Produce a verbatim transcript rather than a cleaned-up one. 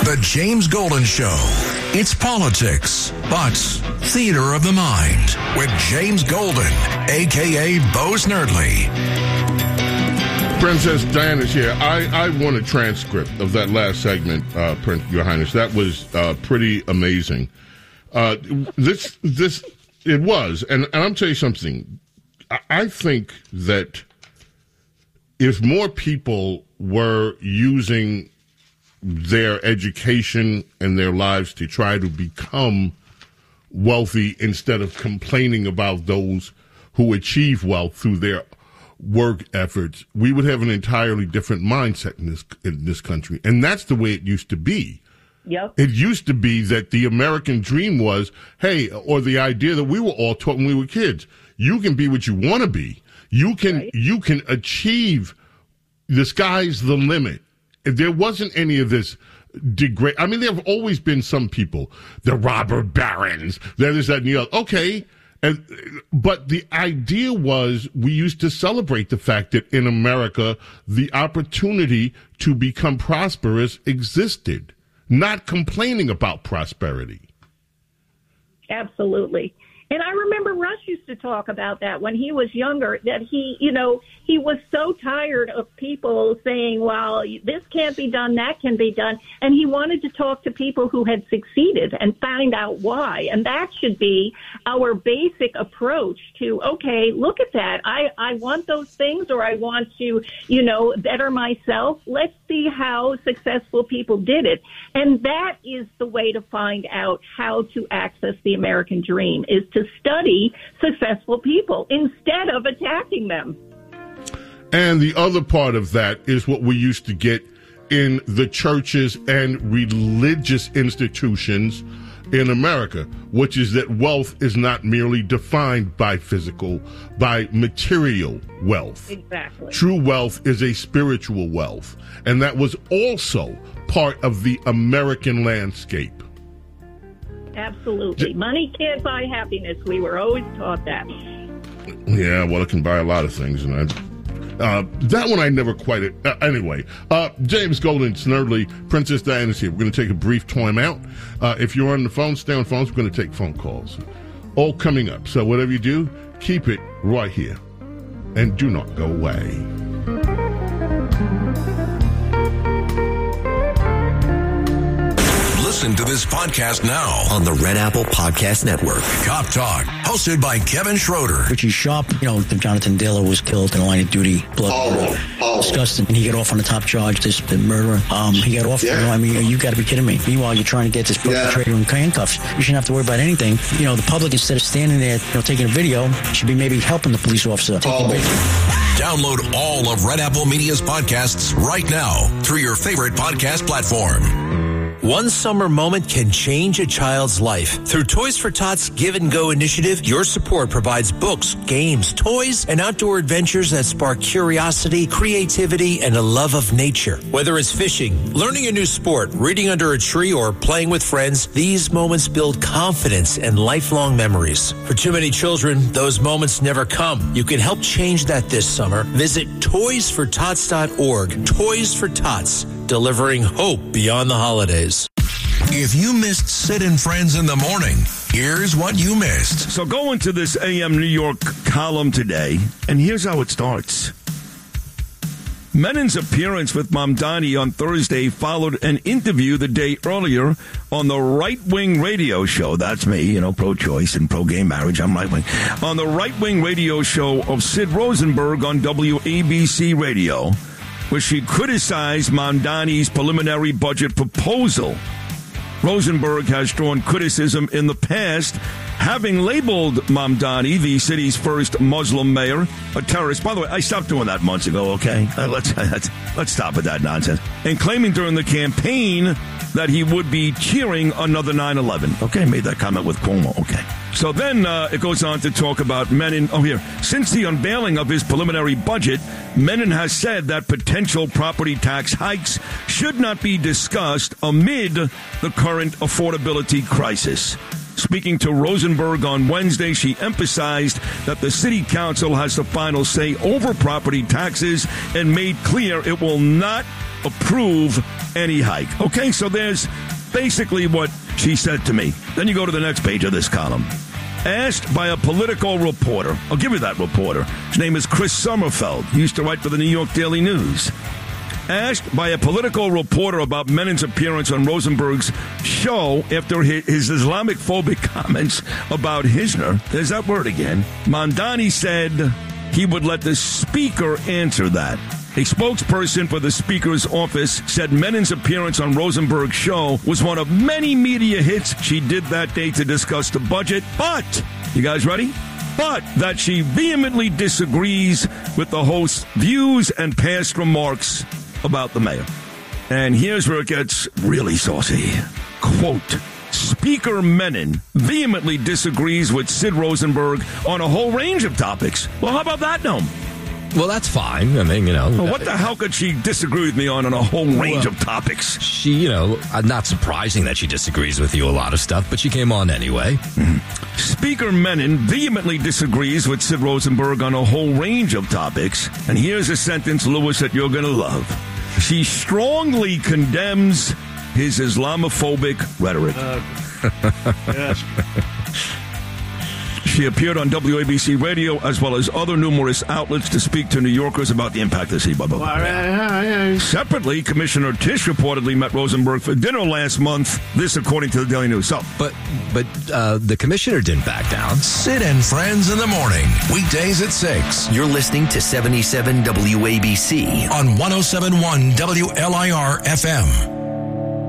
The James Golden Show. It's politics, but theater of the mind with James Golden, a k a. Bo Snerdley. Princess Diana's here. I, I want a transcript of that last segment, uh, Prince, Your Highness. That was uh, pretty amazing. Uh, this, this, it was. And, and I'm telling you something. I, I think that if more people were using their education and their lives to try to become wealthy instead of complaining about those who achieve wealth through their work efforts, we would have an entirely different mindset in this in this country. And that's the way it used to be. Yep. It used to be that the American dream was, hey, or the idea that we were all taught when we were kids, you can be what you want to be. You can right. you can achieve, the sky's the limit. If there wasn't any of this degrade, I mean, there have always been some people, the robber barons, there is that, and the other. Okay, and, but the idea was we used to celebrate the fact that in America, the opportunity to become prosperous existed, not complaining about prosperity. Absolutely. And I remember Rush used to talk about that when he was younger, that he, you know, he was so tired of people saying, well, this can't be done, that can be done. And he wanted to talk to people who had succeeded and find out why. And that should be our basic approach to, okay, look at that. I, I want those things, or I want to, you know, better myself. Let's see how successful people did it. And that is the way to find out how to access the American dream, is to study successful people instead of attacking them. And the other part of that is what we used to get in the churches and religious institutions in America, which is that wealth is not merely defined by physical, by material wealth. Exactly. True wealth is a spiritual wealth. And that was also part of the American landscape. Absolutely. Money can't buy happiness. We were always taught that. Yeah, well, it can buy a lot of things. And I, uh, that one I never quite... Uh, anyway, uh, James Golden, Snerdley, Princess Diana's here. We're going to take a brief time out. Uh, if you're on the phone, stay on phones. We're going to take phone calls. All coming up. So whatever you do, keep it right here. And do not go away. Listen to this podcast now on the Red Apple Podcast Network. Cop Talk, hosted by Kevin Schroeder. Richie Sharp, you know, Jonathan Diller was killed in a line of duty. Blood. Oh, oh. Disgusting. And he got off on the top charge, this the murderer. Um, he got off. Yeah. You know, I mean, you got to be kidding me. Meanwhile, you're trying to get this perpetrator yeah. in handcuffs. You shouldn't have to worry about anything. You know, the public, instead of standing there, you know, taking a video, should be maybe helping the police officer. Oh. Download all of Red Apple Media's podcasts right now through your favorite podcast platform. One summer moment can change a child's life. Through Toys for Tots Give and Go initiative, your support provides books, games, toys, and outdoor adventures that spark curiosity, creativity, and a love of nature. Whether it's fishing, learning a new sport, reading under a tree, or playing with friends, these moments build confidence and lifelong memories. For too many children, those moments never come. You can help change that this summer. Visit toys for tots dot org. Toys for Tots, delivering hope beyond the holidays. If you missed Sid and Friends in the morning, here's what you missed. So go into this A M New York column today, and here's how it starts. Menin's appearance with Mamdani on Thursday followed an interview the day earlier on the right-wing radio show. That's me, you know, pro-choice and pro-gay marriage. I'm right-wing. On the right-wing radio show of Sid Rosenberg on W A B C Radio, where she criticized Mamdani's preliminary budget proposal. Rosenberg has drawn criticism in the past, having labeled Mamdani, the city's first Muslim mayor, a terrorist. By the way, I stopped doing that months ago, okay? Uh, let's, let's, let's stop with that nonsense. And claiming during the campaign that he would be cheering another nine eleven. Okay, made that comment with Cuomo, okay. So then uh, it goes on to talk about Menin. Oh, here. Since the unveiling of his preliminary budget, Menin has said that potential property tax hikes should not be discussed amid the current affordability crisis. Speaking to Rosenberg on Wednesday, she emphasized that the city council has the final say over property taxes and made clear it will not approve any hike. Okay, so there's basically what she said to me. Then you go to the next page of this column. Asked by a political reporter. I'll give you that reporter. His name is Chris Sommerfeld. He used to write for the New York Daily News. Asked by a political reporter about Menin's appearance on Rosenberg's show after his Islamic phobic comments about Hisner, there's that word again, Mamdani said he would let the speaker answer that. A spokesperson for the speaker's office said Menin's appearance on Rosenberg's show was one of many media hits she did that day to discuss the budget, but, you guys ready? But that she vehemently disagrees with the host's views and past remarks about the mayor. And here's where it gets really saucy. Quote, Speaker Menin vehemently disagrees with Sid Rosenberg on a whole range of topics. Well, how about that, Noam? Well, that's fine. I mean, you know. Well, what the hell could she disagree with me on on a whole range well, of topics? She, you know, not surprising that she disagrees with you a lot of stuff, but she came on anyway. Mm-hmm. Speaker Menin vehemently disagrees with Sid Rosenberg on a whole range of topics. And here's a sentence, Lewis, that you're going to love. She strongly condemns his Islamophobic rhetoric. Uh, yes. She appeared on W A B C Radio as well as other numerous outlets to speak to New Yorkers about the impact of C. Blah, blah, blah. Separately, Commissioner Tisch reportedly met Rosenberg for dinner last month. This, according to the Daily News. So, but but uh, the commissioner didn't back down. Sid and Friends in the morning, weekdays at six. You're listening to seventy-seven W A B C on one oh seven point one W L I R F M.